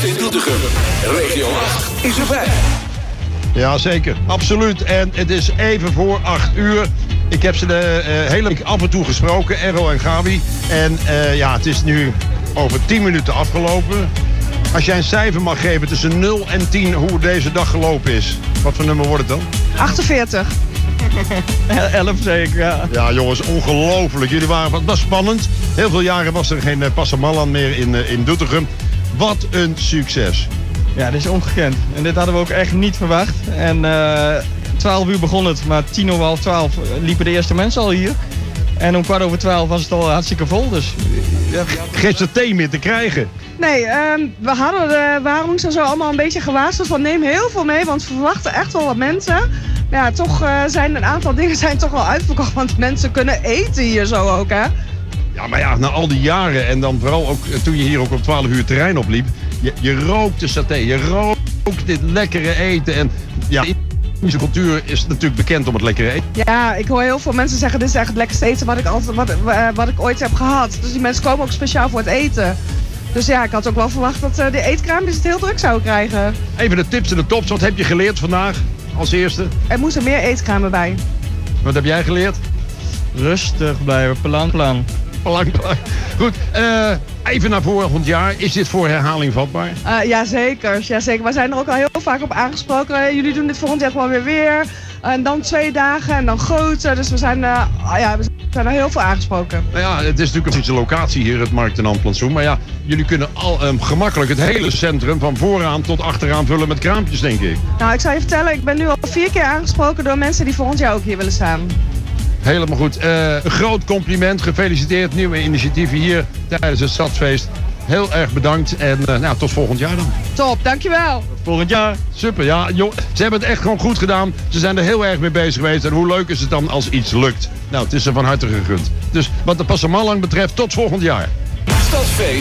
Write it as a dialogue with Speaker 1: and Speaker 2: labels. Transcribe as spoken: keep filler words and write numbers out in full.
Speaker 1: Stadsfeest in Doetinchem. Regio acht is erbij.
Speaker 2: Ja, zeker. Absoluut. En het is even voor acht uur. Ik heb ze de uh, hele week af en toe gesproken, Errol en Gabi. En uh, ja, het is nu over tien minuten afgelopen. Als jij een cijfer mag geven tussen nul en tien hoe deze dag gelopen is. Wat voor nummer wordt het dan?
Speaker 3: achtenveertig.
Speaker 4: elf zeker, ja.
Speaker 2: Ja, jongens, ongelooflijk. Jullie waren, het was spannend. Heel veel jaren was er geen uh, Passamallan meer in, uh, in Doetinchem. Wat een succes.
Speaker 4: Ja, dit is ongekend. En dit hadden we ook echt niet verwacht. En uh, twaalf uur begon het, maar tien over half twaalf liepen de eerste mensen al hier. En om kwart over twaalf was het al hartstikke vol, dus... Ja.
Speaker 2: Geen saté meer te krijgen.
Speaker 3: Nee, um, we hadden de waarom zo allemaal een beetje gewaarschuwd van neem heel veel mee, want we verwachten echt wel wat mensen. Ja, toch uh, zijn een aantal dingen zijn toch wel uitverkocht, want mensen kunnen eten hier zo ook, hè?
Speaker 2: Ja, maar ja, na al die jaren en dan vooral ook toen je hier ook op twaalf uur terrein opliep, je, je rookt de saté, je rookt dit lekkere eten en ja, de Indische cultuur is natuurlijk bekend om het lekkere eten.
Speaker 3: Ja, ik hoor heel veel mensen zeggen dit is echt het lekkerste eten wat ik, altijd, wat, uh, wat ik ooit heb gehad. Dus die mensen komen ook speciaal voor het eten. Dus ja, ik had ook wel verwacht dat uh, de eetkraampjes het heel druk zouden krijgen.
Speaker 2: Even de tips en de tops, wat heb je geleerd vandaag als eerste?
Speaker 3: Er moesten meer eetkramen bij.
Speaker 2: Wat heb jij geleerd?
Speaker 4: Rustig blijven, plan, plan.
Speaker 2: Lang, lang. Goed, uh, even naar volgend jaar. Is dit voor herhaling vatbaar?
Speaker 3: Uh, ja, zeker. Ja, zeker. We zijn er ook al heel vaak op aangesproken. Uh, jullie doen dit volgend jaar gewoon weer weer. Uh, en dan twee dagen en dan groter. Dus we zijn, uh, uh, ja, we zijn er heel veel aangesproken.
Speaker 2: Nou ja, het is natuurlijk een beetje locatie hier, het Markt- en Amplantsoen. Maar ja, jullie kunnen al um, gemakkelijk het hele centrum van vooraan tot achteraan vullen met kraampjes, denk ik.
Speaker 3: Nou, ik zou je vertellen, ik ben nu al vier keer aangesproken door mensen die volgend jaar ook hier willen staan.
Speaker 2: Helemaal goed. Uh, een groot compliment. Gefeliciteerd. Nieuwe initiatieven hier tijdens het Stadsfeest. Heel erg bedankt. En uh, nou, tot volgend jaar dan.
Speaker 3: Top, dankjewel.
Speaker 4: Tot volgend jaar.
Speaker 2: Super, ja. Joh, ze hebben het echt gewoon goed gedaan. Ze zijn er heel erg mee bezig geweest. En hoe leuk is het dan als iets lukt? Nou, het is er van harte gegund. Dus wat de Passamallang betreft, tot volgend jaar.
Speaker 1: Stadsfeest.